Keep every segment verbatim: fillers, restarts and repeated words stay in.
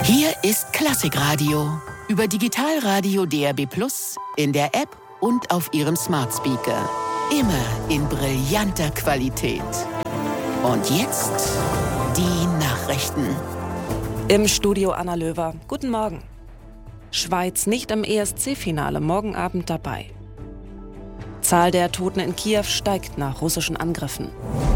Hier ist Klassikradio. Über Digitalradio D A B plus, in der App und auf Ihrem Smart Speaker. Immer in brillanter Qualität. Und jetzt die Nachrichten. Im Studio Anna Löwer. Guten Morgen. Schweiz nicht im E S C-Finale, morgen Abend dabei. Zahl der Toten in Kiew steigt nach russischen Angriffen.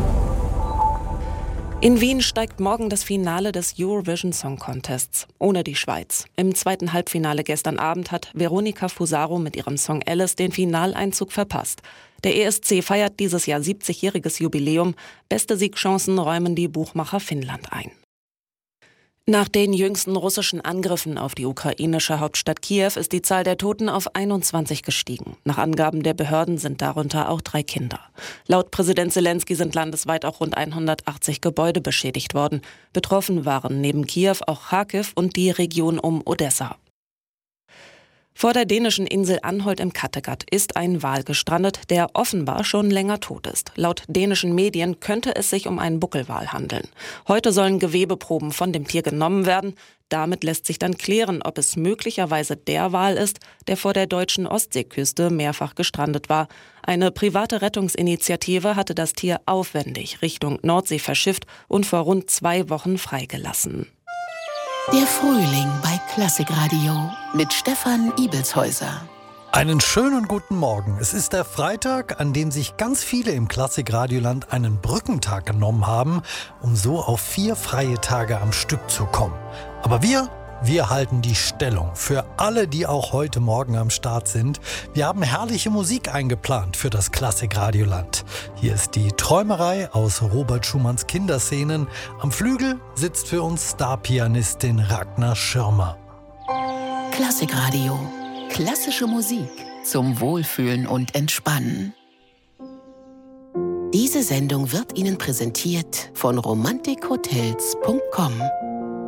In Wien steigt morgen das Finale des Eurovision Song Contests, ohne die Schweiz. Im zweiten Halbfinale gestern Abend hat Veronica Fusaro mit ihrem Song Alice den Finaleinzug verpasst. Der E S C feiert dieses Jahr siebzigjähriges Jubiläum. Beste Siegchancen räumen die Buchmacher Finnland ein. Nach den jüngsten russischen Angriffen auf die ukrainische Hauptstadt Kiew ist die Zahl der Toten auf einundzwanzig gestiegen. Nach Angaben der Behörden sind darunter auch drei Kinder. Laut Präsident Zelensky sind landesweit auch rund hundertachtzig Gebäude beschädigt worden. Betroffen waren neben Kiew auch Charkiw und die Region um Odessa. Vor der dänischen Insel Anholt im Kattegat ist ein Wal gestrandet, der offenbar schon länger tot ist. Laut dänischen Medien könnte es sich um einen Buckelwal handeln. Heute sollen Gewebeproben von dem Tier genommen werden. Damit lässt sich dann klären, ob es möglicherweise der Wal ist, der vor der deutschen Ostseeküste mehrfach gestrandet war. Eine private Rettungsinitiative hatte das Tier aufwendig Richtung Nordsee verschifft und vor rund zwei Wochen freigelassen. Der Frühling bei Klassikradio mit Stefan Ibelshäuser. Einen schönen guten Morgen. Es ist der Freitag, an dem sich ganz viele im Klassikradioland einen Brückentag genommen haben, um so auf vier freie Tage am Stück zu kommen. Aber wir, wir halten die Stellung für alle, die auch heute Morgen am Start sind. Wir haben herrliche Musik eingeplant für das Klassikradioland. Hier ist die Träumerei aus Robert Schumanns Kinderszenen. Am Flügel sitzt für uns Starpianistin Ragnar Schirmer. Klassikradio. Klassische Musik zum Wohlfühlen und Entspannen. Diese Sendung wird Ihnen präsentiert von romantik hotels punkt com.